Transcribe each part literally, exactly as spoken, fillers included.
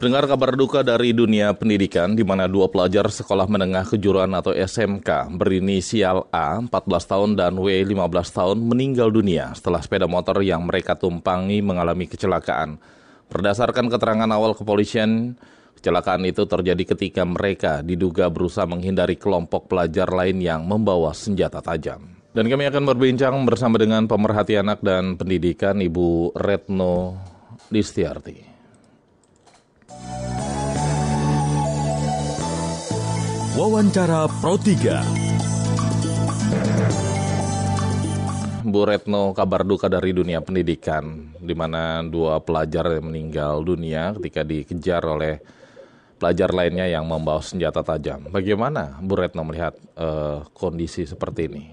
Dengar kabar duka dari dunia pendidikan di mana dua pelajar sekolah menengah kejuruan atau S M K berinisial A empat belas tahun dan W lima belas tahun meninggal dunia setelah sepeda motor yang mereka tumpangi mengalami kecelakaan. Berdasarkan keterangan awal kepolisian, kecelakaan itu terjadi ketika mereka diduga berusaha menghindari kelompok pelajar lain yang membawa senjata tajam. Dan kami akan berbincang bersama dengan pemerhati anak dan pendidikan Ibu Retno Listiarti. Wawancara Pro tiga. Bu Retno, kabar duka dari dunia pendidikan, di mana dua pelajar yang meninggal dunia ketika dikejar oleh pelajar lainnya yang membawa senjata tajam. Bagaimana Bu Retno melihat uh, kondisi seperti ini?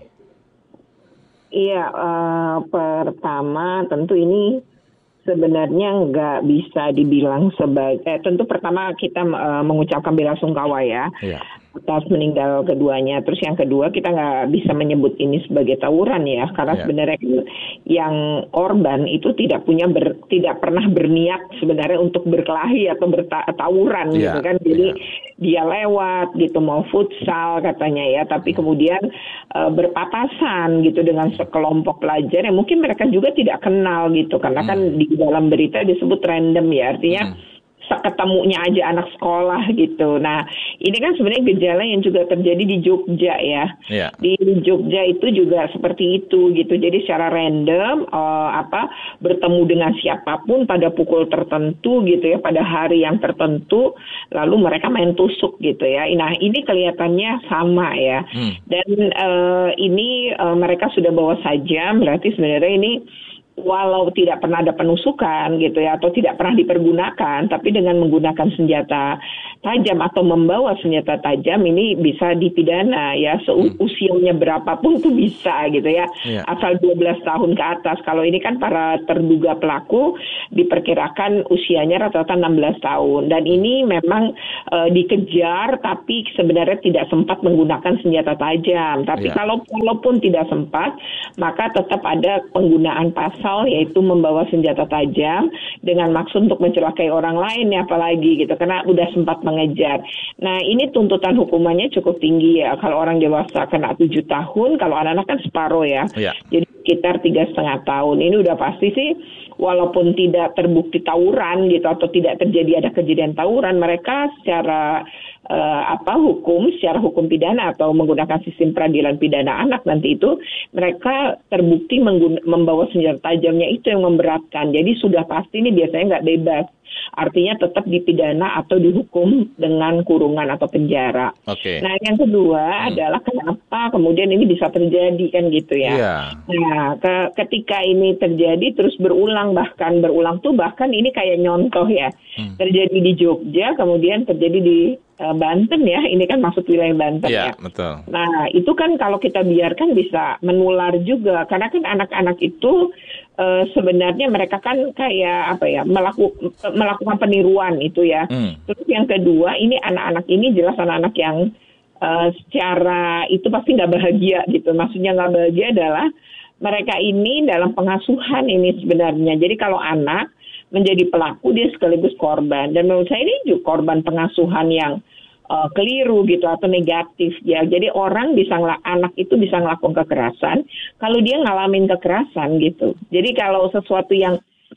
Iya, uh, pertama tentu ini sebenarnya nggak bisa dibilang sebagai, eh, tentu pertama kita uh, mengucapkan belasungkawa ya. Iya. Atas meninggal keduanya. Terus yang kedua kita nggak bisa menyebut ini sebagai tawuran ya, karena yeah. sebenarnya yang korban itu tidak punya ber, tidak pernah berniat sebenarnya untuk berkelahi atau bertawuran yeah. gitu kan. Jadi yeah. dia lewat gitu mau futsal katanya ya, tapi kemudian uh, berpapasan gitu dengan sekelompok pelajar yang mungkin mereka juga tidak kenal gitu, karena hmm. kan di dalam berita disebut random ya, artinya hmm. ketemunya aja anak sekolah gitu. Nah, ini kan sebenarnya gejala yang juga terjadi di Jogja ya. Yeah. Di Jogja itu juga seperti itu gitu. Jadi secara random uh, apa bertemu dengan siapapun pada pukul tertentu gitu ya, pada hari yang tertentu, lalu mereka main tusuk gitu ya. Nah, ini kelihatannya sama ya. Hmm. Dan uh, ini uh, mereka sudah bawa sajam, berarti sebenarnya ini walau tidak pernah ada penusukan gitu ya, atau tidak pernah dipergunakan, tapi dengan menggunakan senjata tajam atau membawa senjata tajam ini bisa dipidana ya, seusianya berapapun tuh bisa gitu ya, yeah. asal dua belas tahun ke atas. Kalau ini kan para terduga pelaku diperkirakan usianya rata-rata enam belas tahun, dan ini memang uh, dikejar tapi sebenarnya tidak sempat menggunakan senjata tajam. Tapi yeah. kalau walaupun tidak sempat, maka tetap ada penggunaan pasal yaitu membawa senjata tajam dengan maksud untuk mencelakai orang lain ya, apalagi gitu, karena udah sempat mengejar. Nah, ini tuntutan hukumannya cukup tinggi ya. Kalau orang dewasa kena tujuh tahun, kalau anak-anak kan separuh ya. Yeah. Jadi sekitar tiga setengah tahun. Ini udah pasti sih, walaupun tidak terbukti tawuran gitu atau tidak terjadi ada kejadian tawuran, mereka secara uh, apa hukum, secara hukum pidana atau menggunakan sistem peradilan pidana anak nanti itu, mereka terbukti mengguna, membawa senjata tajamnya itu yang memberatkan. Jadi sudah pasti ini biasanya nggak bebas. Artinya tetap dipidana atau dihukum dengan kurungan atau penjara. Okay. Nah, yang kedua hmm. adalah kenapa kemudian ini bisa terjadi kan gitu ya. Yeah. Nah, ke, ketika ini terjadi terus berulang, bahkan berulang tuh bahkan ini kayak nyontoh ya. Hmm. Terjadi di Jogja, kemudian terjadi di uh, Banten ya. Ini kan masuk wilayah Banten yeah, ya. Betul. Nah, itu kan kalau kita biarkan bisa menular juga, karena kan anak-anak itu Uh, sebenarnya mereka kan kayak apa ya melaku, melakukan peniruan itu ya. Hmm. Terus yang kedua, ini anak-anak ini jelas anak-anak yang uh, secara itu pasti nggak bahagia gitu. Maksudnya nggak bahagia adalah mereka ini dalam pengasuhan ini sebenarnya. Jadi kalau anak menjadi pelaku, dia sekaligus korban. Dan menurut saya ini juga korban pengasuhan yang Uh, keliru gitu atau negatif ya. Jadi orang bisa anak itu bisa ngelakuin kekerasan kalau dia ngalamin kekerasan gitu. Jadi kalau sesuatu yang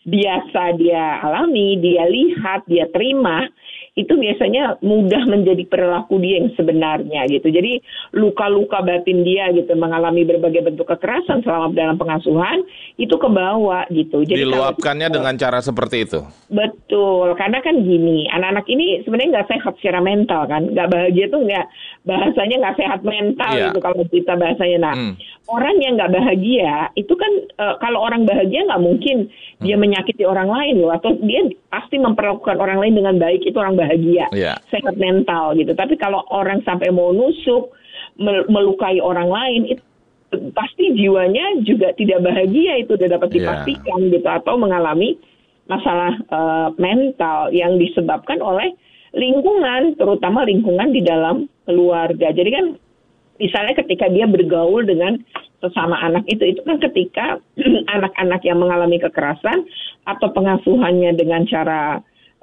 biasa dia alami, dia lihat, dia terima, itu biasanya mudah menjadi perilaku dia yang sebenarnya gitu. Jadi luka-luka batin dia gitu, mengalami berbagai bentuk kekerasan selama dalam pengasuhan, itu ke bawah gitu. Jadi diluapkannya kalau, dengan cara seperti itu? Betul, karena kan gini, anak-anak ini sebenarnya nggak sehat secara mental kan, nggak bahagia tuh nggak, bahasanya nggak sehat mental yeah. gitu kalau kita bahasanya. Nah, hmm. orang yang nggak bahagia, itu kan e, kalau orang bahagia nggak mungkin hmm. dia menyakiti orang lain loh, atau dia pasti memperlakukan orang lain dengan baik, itu orang bahagia, yeah. sehat mental gitu. Tapi kalau orang sampai mau nusuk, melukai orang lain, itu pasti jiwanya juga tidak bahagia, itu udah dapat dipastikan yeah. gitu, atau mengalami masalah uh, mental yang disebabkan oleh lingkungan, terutama lingkungan di dalam keluarga. Jadi kan misalnya ketika dia bergaul dengan sesama anak itu, itu kan ketika anak-anak yang mengalami kekerasan atau pengasuhannya dengan cara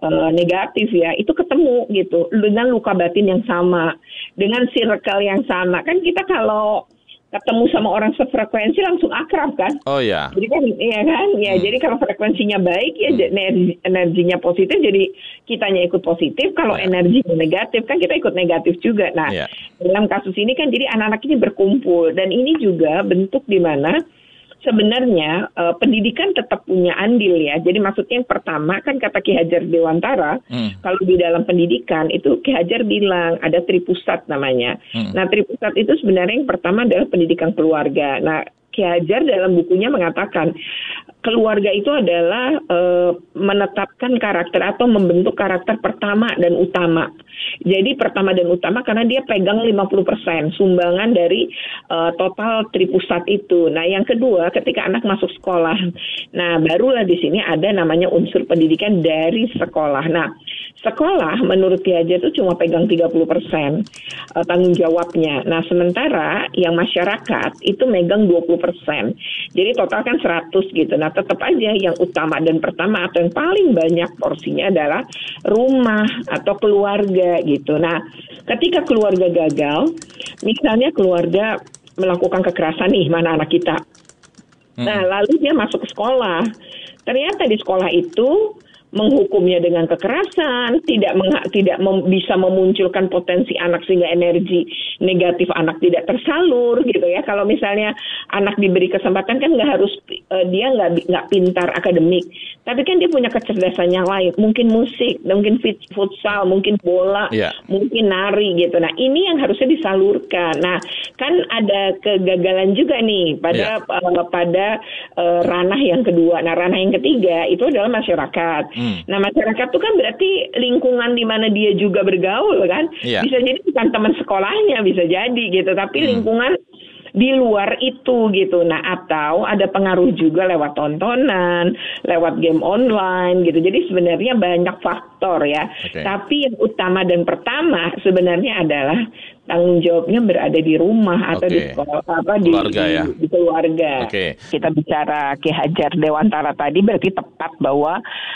uh, negatif ya, itu ketemu gitu dengan luka batin yang sama, dengan circle yang sama. Kan kita kalau ketemu sama orang sefrekuensi langsung akrab kan? Oh ya. Jadi kan, iya kan, ya. Hmm. Jadi kalau frekuensinya baik ya, hmm. energi, energinya positif, jadi kitanya ikut positif. Kalau yeah. energinya negatif kan kita ikut negatif juga. Nah, yeah. dalam kasus ini kan jadi anak-anak ini berkumpul, dan ini juga bentuk di mana sebenarnya uh, pendidikan tetap punya andil ya. Jadi maksudnya yang pertama kan kata Ki Hajar Dewantara, hmm. kalau di dalam pendidikan itu Ki Hajar bilang ada tripusat namanya. Hmm. Nah, tripusat itu sebenarnya yang pertama adalah pendidikan keluarga. Nah, Ki Hajar dalam bukunya mengatakan keluarga itu adalah e, menetapkan karakter atau membentuk karakter pertama dan utama. Jadi pertama dan utama karena dia pegang lima puluh persen sumbangan dari e, total tripusat itu. Nah, yang kedua ketika anak masuk sekolah. Nah, barulah di sini ada namanya unsur pendidikan dari sekolah. Nah, sekolah menurut Ki Hajar itu cuma pegang tiga puluh persen e, tanggung jawabnya. Nah, sementara yang masyarakat itu megang dua puluh persen. Jadi total kan seratus gitu. Nah, tetap aja yang utama dan pertama atau yang paling banyak porsinya adalah rumah atau keluarga gitu. Nah, ketika keluarga gagal, misalnya keluarga melakukan kekerasan nih, mana anak kita. Hmm. Nah, lalu dia masuk ke sekolah. Ternyata di sekolah itu menghukumnya dengan kekerasan, tidak meng- tidak mem- bisa memunculkan potensi anak sehingga energi negatif anak tidak tersalur gitu ya. Kalau misalnya anak diberi kesempatan kan nggak harus uh, dia nggak nggak pintar akademik, tapi kan dia punya kecerdasan yang lain, mungkin musik, mungkin fit, futsal, mungkin bola, yeah. mungkin nari gitu. Nah, ini yang harusnya disalurkan. Nah, kan ada kegagalan juga nih pada yeah. uh, pada uh, ranah yang kedua. Nah, ranah yang ketiga itu adalah masyarakat. Hmm. Nah, masyarakat itu kan berarti lingkungan di mana dia juga bergaul kan. Yeah. Bisa jadi bukan teman sekolahnya, bisa jadi gitu, tapi hmm. lingkungan di luar itu gitu. Nah, atau ada pengaruh juga lewat tontonan, lewat game online gitu. Jadi sebenarnya banyak faktor ya. Okay. Tapi yang utama dan pertama sebenarnya adalah tanggung jawabnya berada di rumah atau okay. di sekolah apa di keluarga, di, ya? di, di keluarga. Okay. Kita bicara Ki Hajar Dewantara tadi berarti tepat bahwa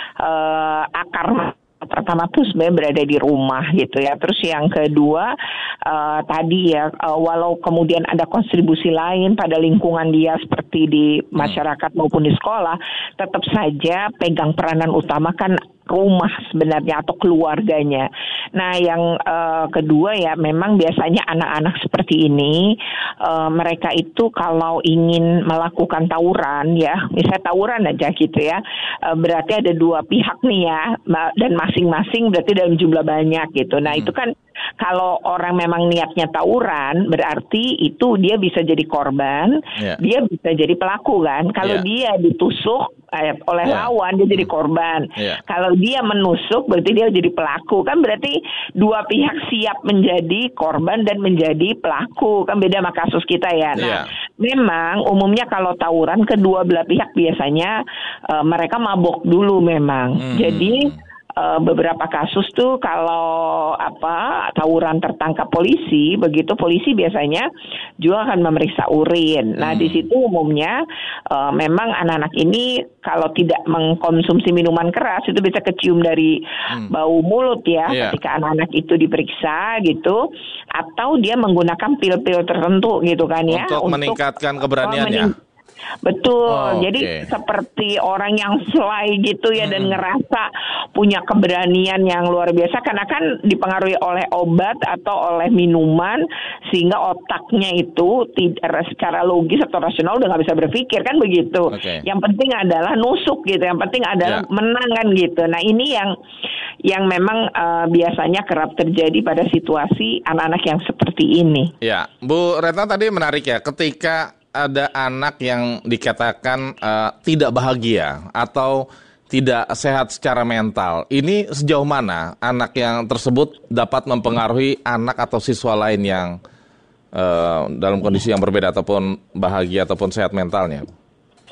uh, akar pertama tuh sebenarnya berada di rumah gitu ya. Terus yang kedua uh, tadi ya uh, walau kemudian ada kontribusi lain pada lingkungan dia seperti di masyarakat hmm. maupun di sekolah, tetap saja pegang peranan utama kan rumah sebenarnya atau keluarganya. Nah, yang uh, kedua ya memang biasanya anak-anak seperti ini uh, mereka itu kalau ingin melakukan tawuran ya, misalnya tawuran aja gitu ya, uh, berarti ada dua pihak nih ya, dan masing-masing berarti dalam jumlah banyak gitu. Nah, hmm. itu kan kalau orang memang niatnya tawuran, berarti itu dia bisa jadi korban, yeah. dia bisa jadi pelaku kan. Kalau yeah. dia ditusuk eh, oleh yeah. lawan, dia jadi korban. Yeah. Kalau dia menusuk, berarti dia jadi pelaku. Kan berarti dua pihak siap menjadi korban dan menjadi pelaku. Kan beda sama kasus kita ya. Nah, yeah. memang umumnya kalau tawuran, kedua belah pihak biasanya uh, mereka mabok dulu memang. Hmm. Jadi Uh, beberapa kasus tuh kalau apa tawuran tertangkap polisi, begitu polisi biasanya juga akan memeriksa urin. Nah, hmm. di situ umumnya uh, memang anak-anak ini kalau tidak mengkonsumsi minuman keras itu bisa kecium dari hmm. bau mulut ya yeah. ketika anak-anak itu diperiksa gitu, atau dia menggunakan pil-pil tertentu gitu kan ya untuk, untuk meningkatkan keberaniannya. Betul, oh, jadi okay. seperti orang yang fly gitu ya, hmm. dan ngerasa punya keberanian yang luar biasa karena kan dipengaruhi oleh obat atau oleh minuman sehingga otaknya itu tidak secara logis atau rasional udah nggak bisa berpikir kan begitu. Okay. Yang penting adalah nusuk gitu, yang penting adalah yeah. menang kan gitu. Nah, ini yang yang memang uh, biasanya kerap terjadi pada situasi anak-anak yang seperti ini. Ya, Bu Retna tadi menarik ya, ketika ada anak yang dikatakan uh, tidak bahagia atau tidak sehat secara mental. Ini sejauh mana anak yang tersebut dapat mempengaruhi anak atau siswa lain yang uh, dalam kondisi yang berbeda ataupun bahagia ataupun sehat mentalnya?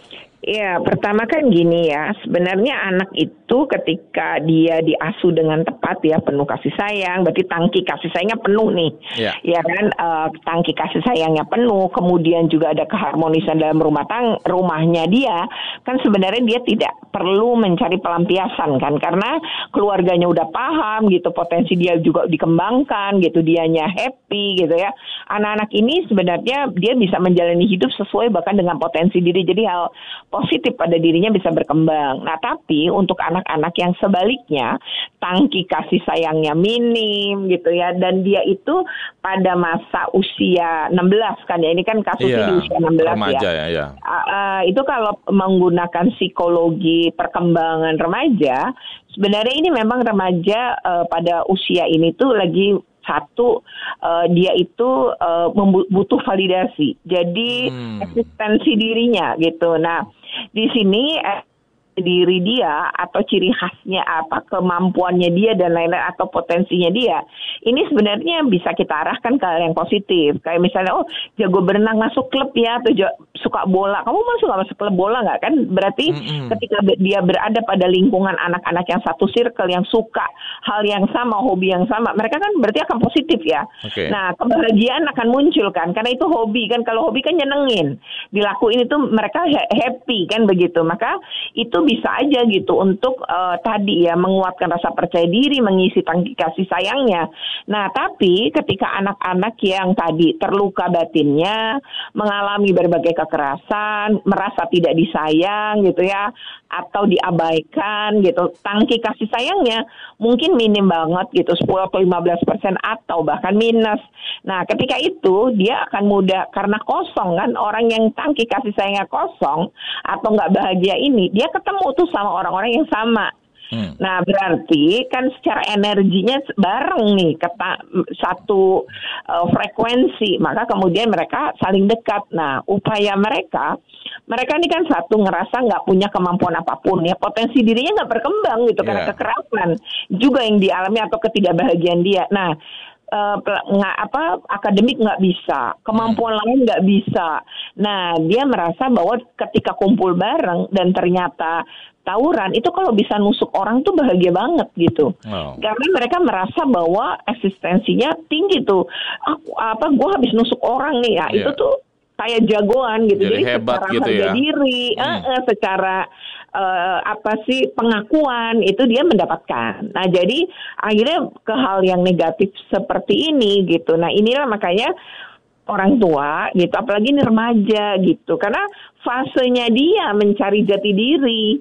Ya, pertama kan gini ya, sebenarnya anak itu ketika dia diasuh dengan tepat ya, penuh kasih sayang, berarti tangki kasih sayangnya penuh nih, Ya. ya kan, eh, tangki kasih sayangnya penuh, kemudian juga ada keharmonisan dalam rumah tang rumahnya dia, kan sebenarnya dia tidak perlu mencari pelampiasan kan, karena keluarganya udah paham gitu, potensi dia juga dikembangkan gitu, dianya happy gitu ya. Anak-anak ini sebenarnya dia bisa menjalani hidup sesuai bahkan dengan potensi diri, jadi hal positif pada dirinya bisa berkembang. Nah, tapi untuk anak-anak yang sebaliknya, tangki kasih sayangnya minim gitu ya, dan dia itu pada masa usia enam belas kan ya, ini kan kasusnya Iya, di usia enam belas remaja ya. ya, ya. Uh, uh, itu kalau menggunakan psikologi perkembangan remaja, sebenarnya ini memang remaja uh, pada usia ini tuh lagi satu, uh, dia itu uh, butuh validasi. Jadi hmm. eksistensi dirinya gitu. Nah, di sini eh, diri dia atau ciri khasnya apa, kemampuannya dia dan lain-lain atau potensinya dia, ini sebenarnya bisa kita arahkan ke hal yang positif. Kayak misalnya, oh jago berenang masuk klub ya, atau suka bola, kamu masuk nggak masuk klub bola nggak kan? Berarti mm-hmm. ketika dia berada pada lingkungan anak-anak yang satu circle yang suka hal yang sama, hobi yang sama, mereka kan berarti akan positif ya. Okay. Nah, kebahagiaan akan muncul kan, karena itu hobi kan. Kalau hobi kan nyenengin, dilakuin itu mereka happy kan begitu. Maka itu bisa aja gitu untuk uh, tadi ya menguatkan rasa percaya diri, mengisi tangki kasih sayangnya. Nah, tapi ketika anak-anak yang tadi terluka batinnya, mengalami berbagai kekerasan, merasa tidak disayang gitu ya, atau diabaikan gitu, tangki kasih sayangnya mungkin minim banget gitu, sepuluh atau lima belas persen atau bahkan minus. Nah, ketika itu dia akan mudah, karena kosong kan, orang yang tangki kasih sayangnya kosong atau nggak bahagia ini, dia ketemu tuh sama orang-orang yang sama. Hmm. Nah, berarti kan secara energinya bareng nih, kata satu uh, frekuensi, maka kemudian mereka saling dekat. Nah, upaya mereka, mereka ini kan satu ngerasa nggak punya kemampuan apapun ya, potensi dirinya nggak berkembang gitu, yeah. karena kekerasan juga yang dialami atau ketidakbahagiaan dia. Nah, Uh, nggak apa akademik nggak bisa, kemampuan hmm. lain nggak bisa. Nah, dia merasa bahwa ketika kumpul bareng dan ternyata tawuran itu kalau bisa nusuk orang tuh bahagia banget gitu. Oh. Karena mereka merasa bahwa eksistensinya tinggi tuh. Aku apa gue habis nusuk orang nih ya, yeah. itu tuh kayak jagoan gitu. Jadi, Jadi hebat secara gitu harga ya. diri, hmm. uh, uh, secara Uh, apa sih pengakuan itu dia mendapatkan. Nah, jadi akhirnya ke hal yang negatif seperti ini gitu. Nah, inilah makanya orang tua gitu, apalagi ini remaja gitu, karena fasenya dia mencari jati diri,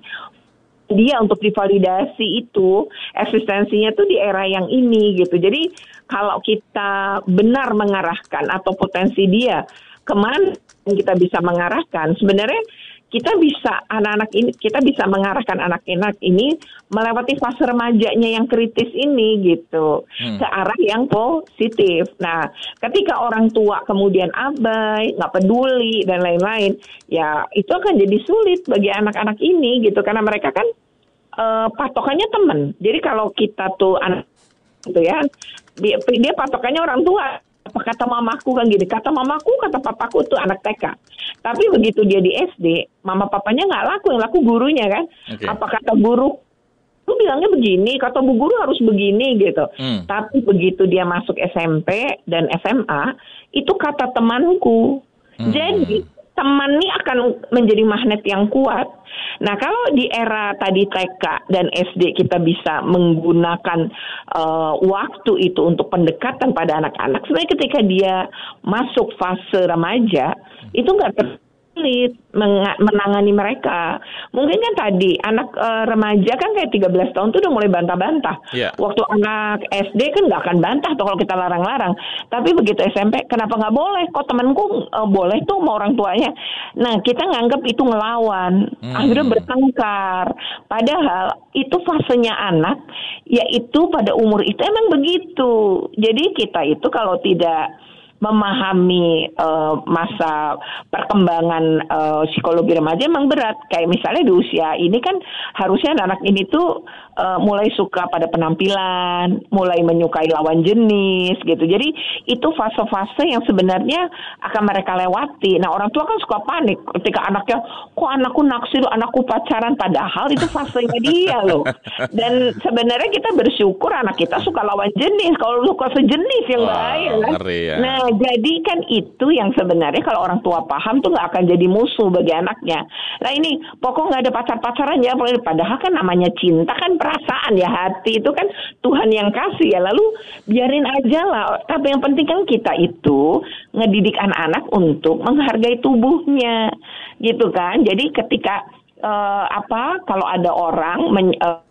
dia untuk divalidasi itu eksistensinya tuh di era yang ini gitu. Jadi kalau kita benar mengarahkan atau potensi dia kemana kita bisa mengarahkan, sebenarnya kita bisa anak-anak ini kita bisa mengarahkan anak-anak ini melewati fase remajanya yang kritis ini gitu hmm. ke arah yang positif. Nah, ketika orang tua kemudian abai, nggak peduli dan lain-lain, ya itu akan jadi sulit bagi anak-anak ini gitu, karena mereka kan uh, patokannya teman. Jadi kalau kita tuh anak gitu ya, dia, dia patokannya orang tua. Apa kata mamaku kan gini, kata mamaku, kata papaku tuh anak T K. Tapi begitu dia di S D, mama papanya nggak laku, yang laku gurunya kan. Okay. Apa kata guru, lu bilangnya begini, kata bu guru harus begini gitu. Hmm. Tapi begitu dia masuk S M P dan S M A, itu kata temanku. Hmm. Jadi teman ini akan menjadi magnet yang kuat. Nah, kalau di era tadi T K dan S D kita bisa menggunakan uh, waktu itu untuk pendekatan pada anak-anak, sebenarnya ketika dia masuk fase remaja, itu nggak ter sulit menangani mereka. Mungkin kan tadi anak e, remaja kan kayak tiga belas tahun tuh udah mulai bantah-bantah. Yeah. Waktu anak S D kan nggak akan bantah tuh kalau kita larang-larang. Tapi begitu S M P, kenapa nggak boleh? Kok temanku e, boleh tuh sama orang tuanya. Nah, kita nganggap itu ngelawan. Hmm. Akhirnya bertengkar. Padahal itu fasenya anak, yaitu pada umur itu emang begitu. Jadi kita itu kalau tidak memahami uh, masa perkembangan uh, psikologi remaja emang berat. Kayak misalnya di usia ini kan harusnya anak-anak ini tuh uh, mulai suka pada penampilan, mulai menyukai lawan jenis gitu. Jadi itu fase-fase yang sebenarnya akan mereka lewati. Nah, orang tua kan suka panik ketika anaknya, kok anakku naksir, anakku pacaran, padahal itu fasenya dia loh. Dan sebenarnya kita bersyukur anak kita suka lawan jenis. Kalau suka sejenis yang bahaya. Wow, ya. Nah, jadi kan itu yang sebenarnya kalau orang tua paham tuh nggak akan jadi musuh bagi anaknya. Nah ini pokok nggak ada pacar-pacaran ya, padahal kan namanya cinta kan perasaan ya, hati itu kan Tuhan yang kasih ya, lalu biarin aja lah. Tapi yang penting kan kita itu ngedidik anak-anak untuk menghargai tubuhnya gitu kan. Jadi ketika uh, apa kalau ada orang men, uh,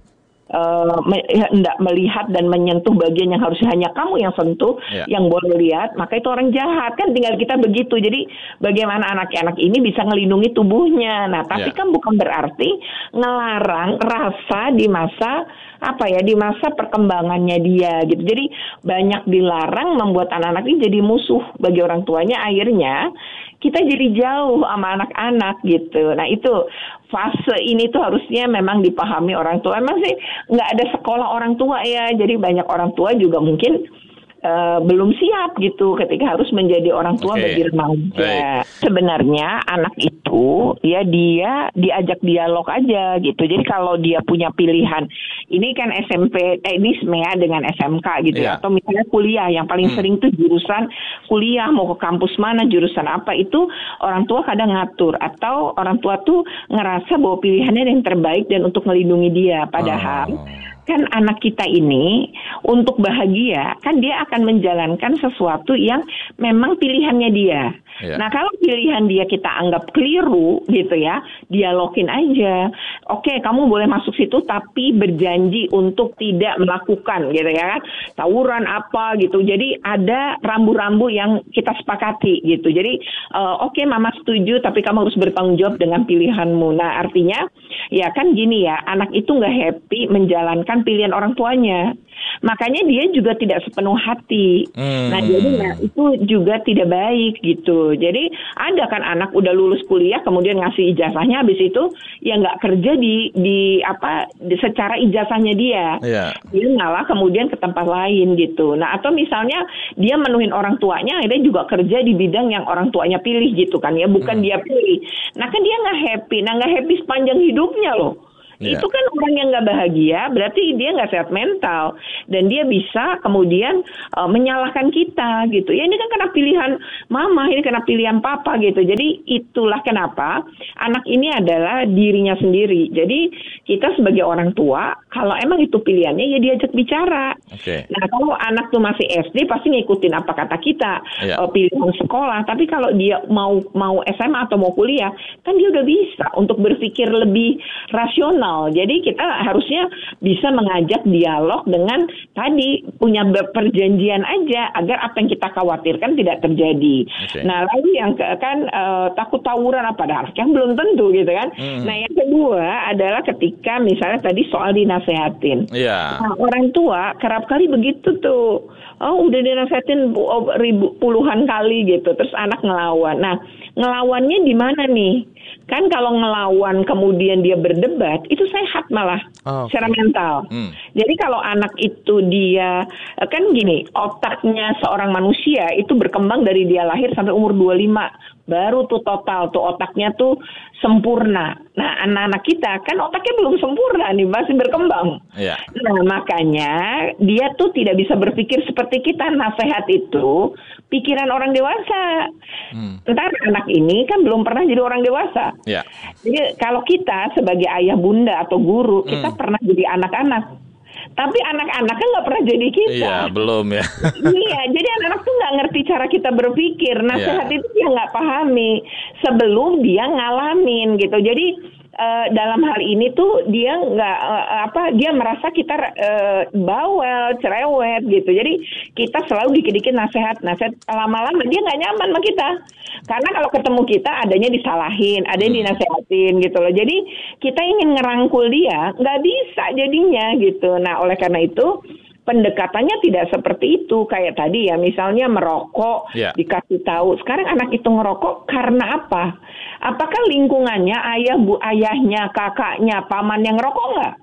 Uh, hendak melihat dan menyentuh bagian yang harusnya hanya kamu yang sentuh, yeah. yang boleh lihat, maka itu orang jahat kan. Tinggal kita begitu. Jadi bagaimana anak-anak ini bisa melindungi tubuhnya. Nah, tapi yeah. kan bukan berarti ngelarang rasa di masa apa ya, di masa perkembangannya dia gitu. Jadi banyak dilarang membuat anak-anak ini jadi musuh bagi orang tuanya. Akhirnya kita jadi jauh sama anak-anak gitu. Nah itu fase ini tuh harusnya memang dipahami orang tua. Emang sih nggak ada sekolah orang tua ya. Jadi banyak orang tua juga mungkin uh, belum siap gitu ketika harus menjadi orang tua okay. bagi remaja. Sebenarnya anak itu ya dia diajak dialog aja gitu. Jadi kalau dia punya pilihan, ini kan S M P, eh, ini S M E A dengan S M K gitu yeah. ya. Atau misalnya kuliah, yang paling hmm. sering tuh jurusan kuliah, mau ke kampus mana, jurusan apa, itu orang tua kadang ngatur. Atau orang tua tuh ngerasa bahwa pilihannya yang terbaik dan untuk melindungi dia. Padahal oh. kan anak kita ini untuk bahagia, kan dia akan menjalankan sesuatu yang memang pilihannya dia. Yeah. Nah kalau pilihan dia kita anggap keliru gitu ya, dialogin aja. Oke, kamu boleh masuk situ tapi berjanji untuk tidak melakukan gitu ya kan, tawuran apa gitu. Jadi ada rambu-rambu yang kita sepakati gitu. Jadi uh, oke mama setuju tapi kamu harus bertanggung jawab dengan pilihanmu. Nah artinya ya kan gini ya, anak itu nggak happy menjalankan pilihan orang tuanya. Makanya dia juga tidak sepenuh hati. Hmm. Nah jadi nah, itu juga tidak baik gitu. Jadi ada kan anak udah lulus kuliah kemudian ngasih ijazahnya, habis itu ya nggak kerja di di apa di, secara ijazahnya dia. Yeah. Dia malah kemudian ke tempat lain gitu. Nah atau misalnya dia menuhin orang tuanya, dia juga kerja di bidang yang orang tuanya pilih gitu kan ya, bukan hmm. dia pilih. Nah kan dia nggak happy. Nah nggak happy sepanjang hidupnya loh. Yeah. Itu kan orang yang nggak bahagia, berarti dia nggak sehat mental dan dia bisa kemudian uh, menyalahkan kita gitu. Ya ini kan karena pilihan mama, ini karena pilihan papa gitu. Jadi itulah kenapa anak ini adalah dirinya sendiri. Jadi kita sebagai orang tua, kalau emang itu pilihannya ya diajak bicara. Okay. Nah kalau anak tuh masih S D pasti ngikutin apa kata kita, yeah. uh, pilihan sekolah. Tapi kalau dia mau mau S M A atau mau kuliah, kan dia udah bisa untuk berpikir lebih rasional. Jadi kita harusnya bisa mengajak dialog dengan tadi punya perjanjian aja agar apa yang kita khawatirkan tidak terjadi. Okay. Nah lalu yang kan uh, takut tawuran apa dah yang belum tentu gitu kan. Mm. Nah yang kedua adalah ketika misalnya tadi soal dinasehatin. Yeah. Nah, orang tua kerap kali begitu tuh. Oh udah dinasehatin ribu puluhan kali gitu, terus anak ngelawan. Nah ngelawannya di mana nih? Kan kalau ngelawan kemudian dia berdebat, itu sehat malah oh, secara okay. mental. Hmm. Jadi kalau anak itu dia, kan gini, otaknya seorang manusia itu berkembang dari dia lahir sampai umur dua puluh lima. Baru tuh total tuh otaknya tuh sempurna. Nah anak-anak kita kan otaknya belum sempurna nih, masih berkembang. Yeah. Nah makanya dia tuh tidak bisa berpikir seperti kita. Nasihat itu pikiran orang dewasa. Hmm. Ntar anak ini kan belum pernah jadi orang dewasa. Yeah. Jadi kalau kita sebagai ayah bunda atau guru, hmm. kita pernah jadi anak-anak. Tapi anak-anak kan nggak pernah jadi kita. Iya, belum ya. Iya, jadi anak-anak tuh nggak ngerti cara kita berpikir. Nasihat yeah. itu dia nggak pahami sebelum dia ngalamin gitu. Jadi Uh, dalam hal ini tuh dia nggak uh, apa dia merasa kita uh, bawel, cerewet gitu. Jadi kita selalu dikit-dikit nasihat, nasihat lama-lama dia nggak nyaman sama kita. Karena kalau ketemu kita adanya disalahin, adanya hmm. dinasehatin gitu loh. Jadi kita ingin ngerangkul dia, nggak bisa jadinya gitu. Nah oleh karena itu pendekatannya tidak seperti itu. Kayak tadi ya, misalnya merokok, yeah. dikasih tahu. Sekarang anak itu ngerokok karena apa? Apakah lingkungannya, ayah, bu, ayahnya, kakaknya, paman yang ngerokok nggak?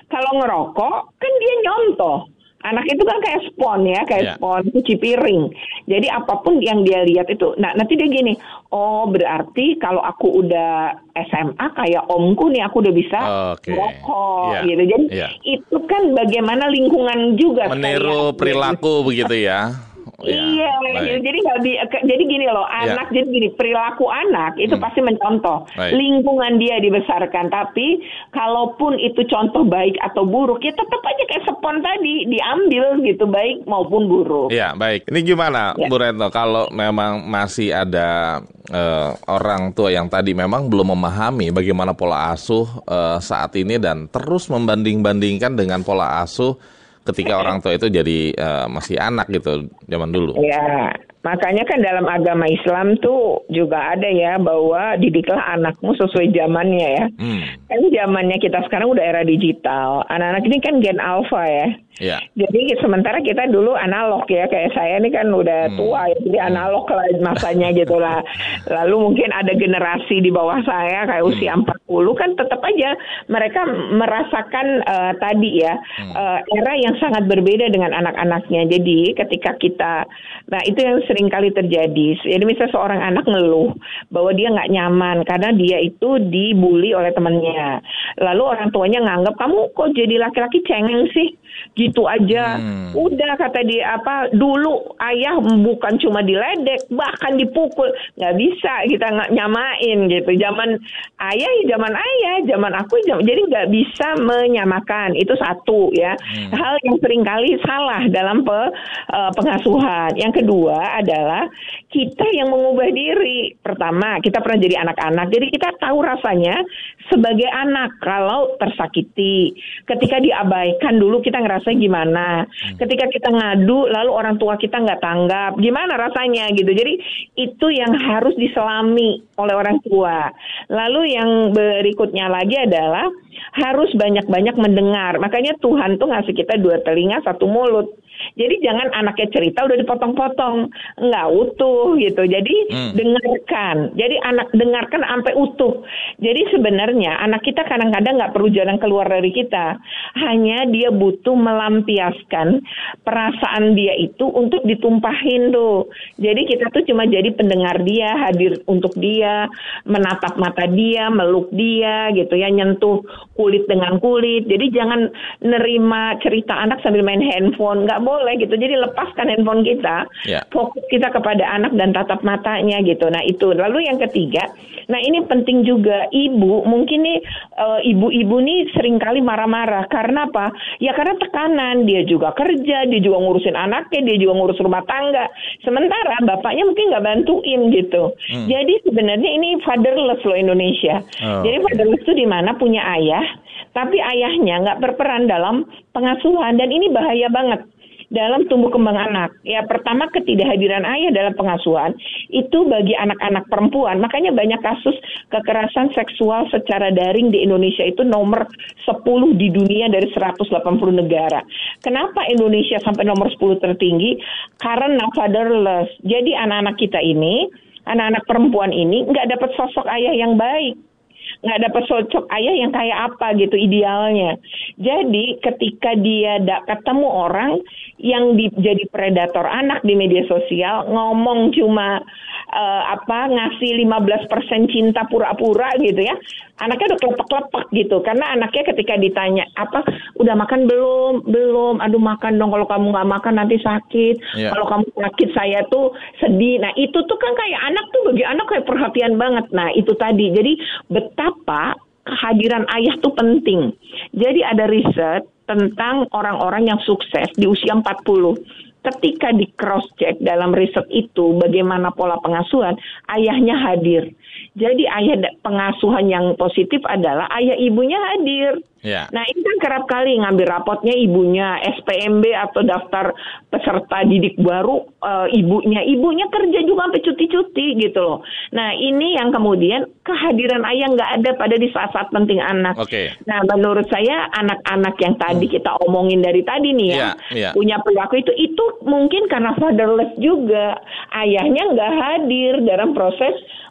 Kalau ngerokok kan dia nyontoh. Anak itu kan kayak spon ya, kayak yeah. spon cuci piring. Jadi apapun yang dia lihat itu, nah nanti dia gini, oh berarti kalau aku udah S M A kayak omku nih, aku udah bisa okay. ngerokok yeah. gitu. Jadi yeah. itu kan bagaimana lingkungan juga. Meniru perilaku begitu ya. Ya, iya, baik. jadi nggak bi- jadi gini loh, anak ya. Jadi gini perilaku anak itu hmm. pasti mencontoh baik. Lingkungan dia dibesarkan. Tapi kalaupun itu contoh baik atau buruk, ya tetap aja kayak spon tadi diambil gitu, baik maupun buruk. Iya, baik. Ini gimana, ya. Bu Retno, kalau memang masih ada uh, orang tua yang tadi memang belum memahami bagaimana pola asuh uh, saat ini dan terus membanding-bandingkan dengan pola asuh ketika orang tua itu jadi uh, masih anak gitu zaman dulu. Ya, makanya kan dalam agama Islam tuh juga ada ya bahwa didiklah anakmu sesuai zamannya ya. Hmm. Kan zamannya kita sekarang udah era digital. Anak-anak ini kan gen alpha ya. Ya. Jadi sementara kita dulu analog ya, kayak saya ini kan udah hmm. tua ya, jadi analog lah masanya gitu lah. Lalu mungkin ada generasi di bawah saya kayak hmm. usia empat puluh kan tetap aja mereka merasakan uh, tadi ya hmm. uh, era yang sangat berbeda dengan anak-anaknya. Jadi ketika kita, nah itu yang sering kali terjadi. Jadi misalnya seorang anak ngeluh bahwa dia nggak nyaman karena dia itu dibully oleh temannya. Lalu orang tuanya nganggap, kamu kok jadi laki-laki cengeng sih? Gitu aja. Hmm. Udah kata dia apa, dulu ayah bukan cuma diledek, bahkan dipukul. Nggak bisa kita nggak nyamain gitu. Zaman ayah ya zaman ayah, zaman aku zaman, jadi nggak bisa menyamakan. Itu satu ya. Hmm. Hal yang seringkali salah dalam pe, uh, pengasuhan. Yang kedua adalah kita yang mengubah diri. Pertama, kita pernah jadi anak-anak, jadi kita tahu rasanya sebagai anak kalau tersakiti. Ketika diabaikan dulu kita ngerasa gimana. Hmm. Ketika kita ngadu lalu orang tua kita nggak tanggap, gimana rasanya gitu. Jadi itu yang harus diselami oleh orang tua. Lalu yang berikutnya lagi adalah harus banyak-banyak mendengar. Makanya Tuhan tuh ngasih kita dua telinga, satu mulut. Jadi jangan anaknya cerita udah dipotong-potong, nggak utuh gitu. Jadi hmm. dengarkan. Jadi anak dengarkan sampai utuh. Jadi sebenarnya anak kita kadang-kadang nggak perlu jalan keluar dari kita. Hanya dia butuh melampiaskan perasaan dia itu untuk ditumpahin tuh. Jadi kita tuh cuma jadi pendengar dia, hadir untuk dia, menatap mata dia, meluk dia gitu ya, nyentuh kulit dengan kulit. Jadi jangan nerima cerita anak sambil main handphone, nggak boleh gitu. Jadi lepaskan handphone kita, yeah. fokus kita kepada anak dan tatap matanya gitu. Nah itu. Lalu yang ketiga, nah ini penting juga, ibu mungkin nih uh, ibu-ibu nih seringkali marah-marah karena apa? Ya karena tekanan, dia juga kerja, dia juga ngurusin anaknya, dia juga ngurus rumah tangga. Sementara bapaknya mungkin nggak bantuin gitu. Hmm. Jadi sebenarnya ini fatherless loh Indonesia. Oh, Jadi okay. fatherless itu di mana punya ayah, tapi ayahnya nggak berperan dalam pengasuhan, dan ini bahaya banget dalam tumbuh kembang anak. Ya pertama, ketidakhadiran ayah dalam pengasuhan itu bagi anak-anak perempuan. Makanya banyak kasus kekerasan seksual secara daring di Indonesia itu nomor sepuluh di dunia dari seratus delapan puluh negara. Kenapa Indonesia sampai nomor sepuluh tertinggi? Karena fatherless. Jadi anak-anak kita ini, anak-anak perempuan ini nggak dapat sosok ayah yang baik. Nggak dapat sosok ayah yang kayak apa gitu idealnya. Jadi ketika dia da- ketemu orang yang di- jadi predator anak di media sosial, ngomong cuma uh, apa ngasih lima belas persen cinta pura-pura gitu ya, anaknya udah kelepek-kelepek gitu. Karena anaknya ketika ditanya apa, udah makan belum? Belum. Aduh makan dong, kalau kamu nggak makan nanti sakit. Yeah. Kalau kamu sakit saya tuh sedih. Nah itu tuh kan kayak anak tuh bagi anak kayak perhatian banget. Nah itu tadi. Jadi betapa kehadiran ayah tuh penting. Jadi ada riset tentang orang-orang yang sukses di usia empat puluh. Ketika di cross check dalam riset itu bagaimana pola pengasuhan, ayahnya hadir. Jadi ayah pengasuhan yang positif adalah ayah ibunya hadir. Yeah. Nah ini kan kerap kali ngambil rapotnya ibunya, S P M B atau daftar peserta didik baru uh, ibunya. Ibunya kerja juga sampai cuti-cuti gitu loh. Nah ini yang kemudian kehadiran ayah nggak ada pada di saat-saat penting anak. Okay. Nah menurut saya anak-anak yang tadi hmm. kita omongin dari tadi nih ya, yeah, yeah. punya perilaku itu, itu mungkin karena fatherless juga. Ayahnya nggak hadir dalam proses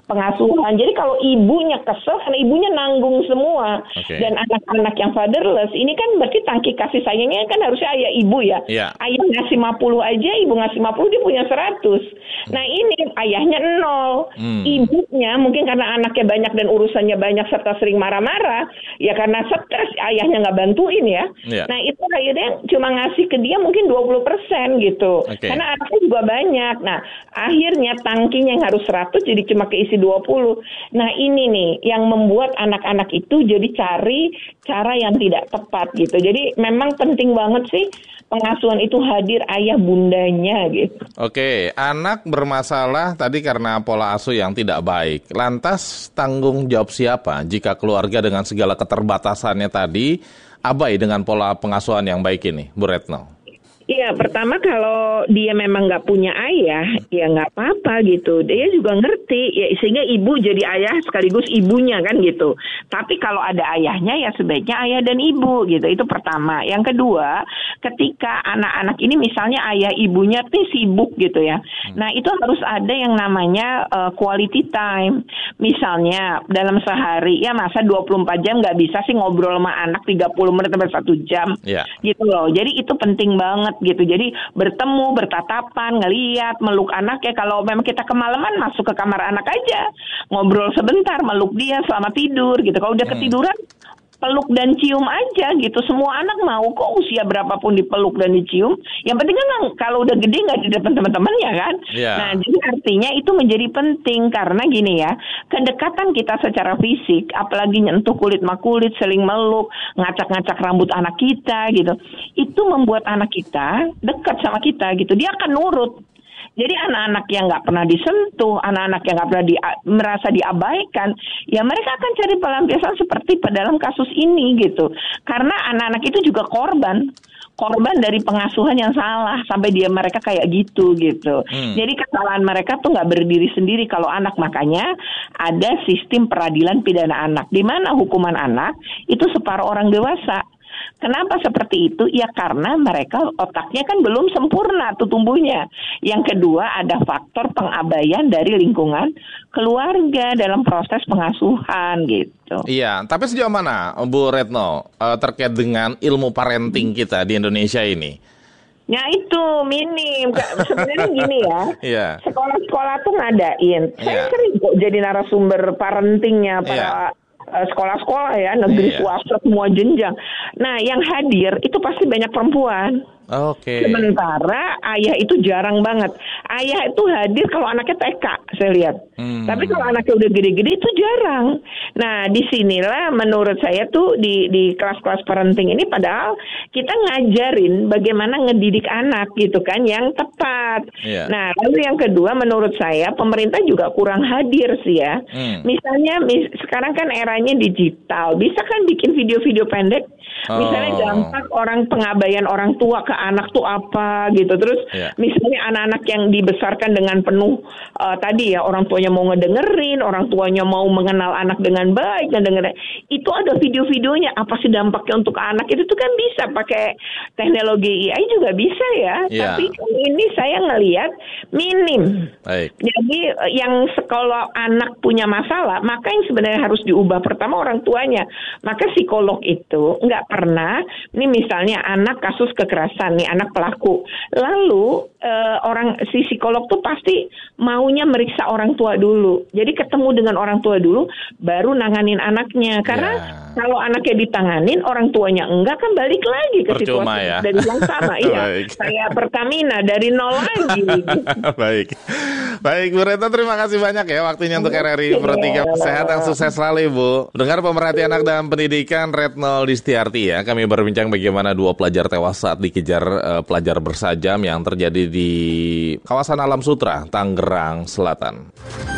pengasuhan. Jadi kalau ibunya kesel karena ibunya nanggung semua. Okay. Dan anak-anak yang fatherless ini kan berarti tangki kasih sayangnya kan harusnya ayah ibu ya. Yeah. Ayah ngasih lima puluh aja, ibu ngasih lima puluh, dia punya seratus. Hmm. Nah ini ayahnya nol. Hmm. Ibunya mungkin karena anaknya banyak dan urusannya banyak serta sering marah-marah, ya karena stres ayahnya nggak bantuin ya. Yeah. Nah itu akhirnya cuma ngasih ke dia mungkin dua puluh persen gitu. Okay. Karena anaknya juga banyak. Nah akhirnya tangkinya yang harus seratus jadi cuma keisi dua puluh. Nah ini nih yang membuat anak-anak itu jadi cari cara yang tidak tepat gitu. Jadi memang penting banget sih pengasuhan itu hadir ayah bundanya gitu. Oke, anak bermasalah tadi karena pola asuh yang tidak baik. Lantas tanggung jawab siapa jika keluarga dengan segala keterbatasannya tadi abai dengan pola pengasuhan yang baik ini, Bu Retno? Iya, pertama kalau dia memang nggak punya ayah, ya nggak apa-apa gitu. Dia juga ngerti, ya sehingga ibu jadi ayah sekaligus ibunya kan gitu. Tapi kalau ada ayahnya ya sebaiknya ayah dan ibu gitu. Itu pertama. Yang kedua, ketika anak-anak ini misalnya ayah ibunya tuh sibuk gitu ya. Nah itu harus ada yang namanya uh, quality time. Misalnya dalam sehari, ya masa dua puluh empat jam nggak bisa sih ngobrol sama anak tiga puluh menit sampai satu jam. Yeah. Gitu loh. Jadi itu penting banget gitu. Jadi bertemu, bertatapan, ngeliat, meluk anaknya. Kalau memang kita kemalaman masuk ke kamar anak aja, ngobrol sebentar, meluk dia selama tidur gitu. Kalau udah hmm. ketiduran, peluk dan cium aja gitu. Semua anak mau kok usia berapapun dipeluk dan dicium. Yang penting kan kalau udah gede nggak di depan teman-temannya kan. Yeah. Nah jadi artinya itu menjadi penting karena gini ya, kedekatan kita secara fisik, apalagi nyentuh kulit sama kulit, saling meluk, ngacak-ngacak rambut anak kita gitu, itu membuat anak kita dekat sama kita gitu. Dia akan nurut. Jadi anak-anak yang nggak pernah disentuh, anak-anak yang nggak pernah di, merasa diabaikan, ya mereka akan cari pelampiasan seperti dalam kasus ini gitu. Karena anak-anak itu juga korban, korban dari pengasuhan yang salah sampai dia mereka kayak gitu gitu. Hmm. Jadi kesalahan mereka tuh nggak berdiri sendiri kalau anak, makanya ada sistem peradilan pidana anak, di mana hukuman anak itu separuh orang dewasa. Kenapa seperti itu? Ya karena mereka otaknya kan belum sempurna tuh tumbuhnya. Yang kedua ada faktor pengabaian dari lingkungan keluarga dalam proses pengasuhan gitu. Iya, tapi sejauh mana Bu Retno terkait dengan ilmu parenting kita di Indonesia ini? Ya itu minim. Sebenarnya gini ya, yeah. sekolah-sekolah tuh ngadain. Saya yeah. sering kok jadi narasumber parentingnya para yeah. sekolah-sekolah ya, negeri iya. swasta semua jenjang. Nah, yang hadir itu pasti banyak perempuan. Oke. Okay. Sementara ayah itu jarang banget. Ayah itu hadir kalau anaknya T K, saya lihat. Hmm. Tapi kalau anaknya udah gede-gede itu jarang. Nah, disinilah menurut saya tuh di di kelas-kelas parenting ini, padahal kita ngajarin bagaimana ngedidik anak gitu kan yang tepat. Yeah. Nah, lalu yang kedua menurut saya pemerintah juga kurang hadir sih ya. Hmm. Misalnya mis- sekarang kan eranya digital, bisa kan bikin video-video pendek. Oh. Misalnya dampak orang pengabaian orang tua ke anak tuh apa gitu. Terus yeah. misalnya anak-anak yang dibesarkan dengan penuh uh, tadi ya, orang tuanya mau ngedengerin, orang tuanya mau mengenal anak dengan baik dan dengerin. Itu ada video-videonya, apa sih dampaknya untuk anak itu tuh kan bisa pakai teknologi A I juga bisa ya. Yeah. Tapi ini saya ngelihat minim. Baik. Jadi yang kalau anak punya masalah, maka yang sebenarnya harus diubah pertama orang tuanya. Maka psikolog itu nggak pernah, ini misalnya anak kasus kekerasan nih, anak pelaku, lalu uh, orang si psikolog tuh pasti maunya meriksa orang tua dulu. Jadi ketemu dengan orang tua dulu, baru nanganin anaknya. Karena yeah. kalau anaknya ditanganin, orang tuanya enggak, kan balik lagi ke Percuma situasi ya. dari yang sama. Iya, saya Pertamina dari nol lagi. Baik, baik Bu Retno, terima kasih banyak ya waktunya untuk R R I Pro tiga. Sehat dan sukses selalu Ibu. Dengar pemerhati anak dan pendidikan Retno Listiarti ya. Kami berbincang bagaimana dua pelajar tewas saat dikejar uh, pelajar bersajam yang terjadi di kawasan Alam Sutra, Tangerang Selatan.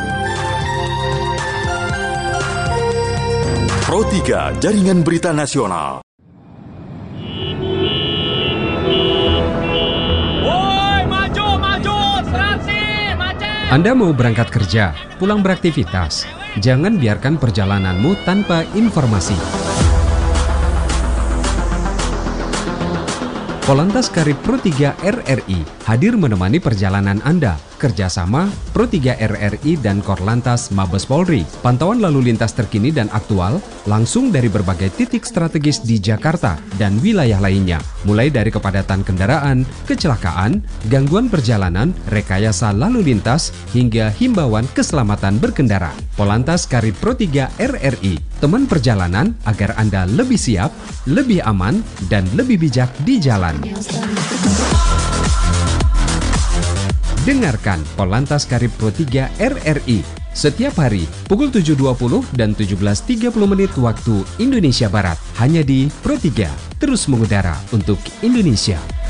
Pro tiga, Jaringan Berita Nasional. Woi, maju, maju, transi, macet. Anda mau berangkat kerja, pulang beraktivitas, jangan biarkan perjalananmu tanpa informasi. Polantas Karib Pro tiga R R I hadir menemani perjalanan Anda. Kerjasama Pro tiga R R I dan Korlantas Mabes Polri. Pantauan lalu lintas terkini dan aktual langsung dari berbagai titik strategis di Jakarta dan wilayah lainnya. Mulai dari kepadatan kendaraan, kecelakaan, gangguan perjalanan, rekayasa lalu lintas, hingga himbauan keselamatan berkendara. Polantas Karib Pro tiga R R I, teman perjalanan agar Anda lebih siap, lebih aman, dan lebih bijak di jalan. Dengarkan Polantas Karib Pro tiga R R I setiap hari pukul tujuh dua puluh dan tujuh belas tiga puluh menit waktu Indonesia Barat. Hanya di Pro tiga, terus mengudara untuk Indonesia.